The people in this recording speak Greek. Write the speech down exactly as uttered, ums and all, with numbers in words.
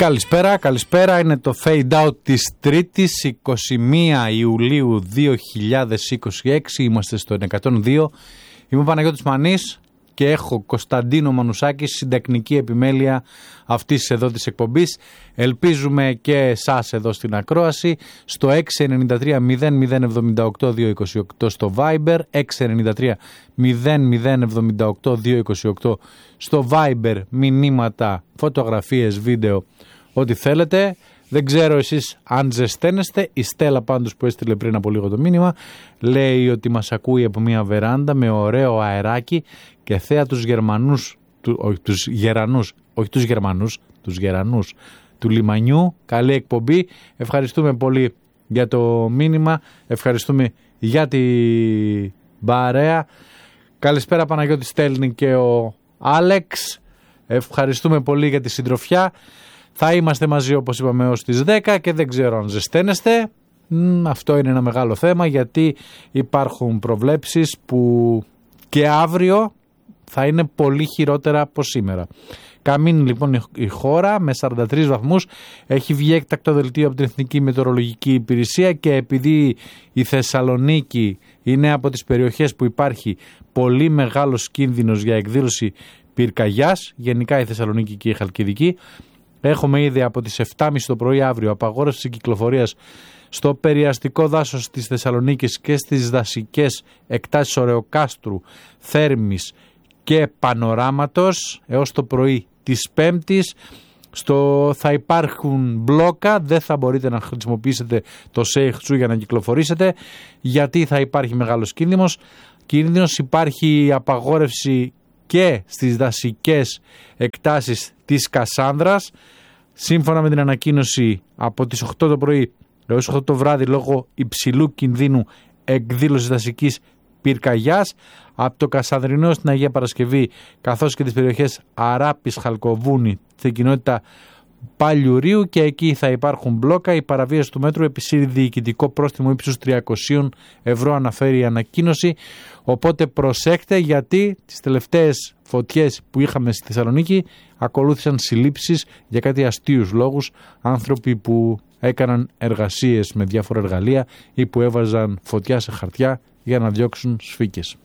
Καλησπέρα, καλησπέρα. Είναι το fade out της Τρίτης, εικοστή πρώτη Ιουλίου δύο χιλιάδες είκοσι έξι. Είμαστε στο εκατόν δύο. Είμαι ο Παναγιώτης Μανής και έχω Κωνσταντίνο Μανουσάκη στην τεχνική επιμέλεια αυτής εδώ της εκπομπής. Ελπίζουμε και εσάς εδώ στην ακρόαση στο έξι εννιά τρία μηδέν μηδέν εβδομήντα οκτώ διακόσια είκοσι οκτώ στο Viber, έξι εννιά τρία μηδέν μηδέν εβδομήντα οκτώ διακόσια είκοσι οκτώ στο Viber, μηνύματα, φωτογραφίες, βίντεο, ό,τι θέλετε. Δεν ξέρω εσείς αν ζεσταίνεστε. Η Στέλλα πάντως που έστειλε πριν από λίγο το μήνυμα λέει ότι μας ακούει από μια βεράντα με ωραίο αεράκι και θέα τους Γερμανούς, του, όχι τους Γερανούς, όχι τους Γερμανούς, τους Γερανούς του λιμανιού. Καλή εκπομπή. Ευχαριστούμε πολύ για το μήνυμα. Ευχαριστούμε για την παρέα. Καλησπέρα Παναγιώτη, στέλνει και ο Άλεξ. Ευχαριστούμε πολύ για τη συντροφιά. Θα είμαστε μαζί όπως είπαμε ως τις δέκα και δεν ξέρω αν ζεσταίνεστε. Μ, αυτό είναι ένα μεγάλο θέμα γιατί υπάρχουν προβλέψεις που και αύριο θα είναι πολύ χειρότερα από σήμερα. Καμίνη λοιπόν η χώρα με σαράντα τρεις βαθμούς, έχει βγει έκτακτο δελτίο από την Εθνική Μετεωρολογική Υπηρεσία και επειδή η Θεσσαλονίκη είναι από τις περιοχές που υπάρχει πολύ μεγάλος κίνδυνος για εκδήλωση πυρκαγιάς, γενικά η Θεσσαλονίκη και η Χαλκιδική, έχουμε ήδη από τις επτά και μισή το πρωί αύριο απαγόρευση κυκλοφορίας στο περιαστικό δάσος της Θεσσαλονίκης και στις δασικές εκτάσεις Ωρεοκάστρου, Θέρμης και Πανοράματος έως το πρωί της Πέμπτης. Στο, θα υπάρχουν μπλόκα, δεν θα μπορείτε να χρησιμοποιήσετε το ΣΕΙΧΤΣΟΥ για να κυκλοφορήσετε γιατί θα υπάρχει μεγάλος κίνδυνος. Κίνδυνος υπάρχει απαγόρευση και στις δασικές εκτάσεις της Κασάνδρας. Σύμφωνα με την ανακοίνωση από τις οκτώ το πρωί έως οκτώ το βράδυ λόγω υψηλού κινδύνου εκδήλωσης δασικής πυρκαγιάς από το Κασανδρινό στην Αγία Παρασκευή καθώς και τις περιοχές Αράπης, Χαλκοβούνη, στην κοινότητα Παλιουρίου και εκεί θα υπάρχουν μπλόκα. Η παραβίαση του μέτρου επισύρει διοικητικό πρόστιμο ύψους τριακόσια ευρώ, αναφέρει η ανακοίνωση. Οπότε προσέχτε γιατί τις τελευταίες φωτιές που είχαμε στη Θεσσαλονίκη ακολούθησαν συλλήψεις για κάτι αστείους λόγους, άνθρωποι που έκαναν εργασίες με διάφορα εργαλεία ή που έβαζαν φωτιά σε χαρτιά για να διώξουν σφίκες.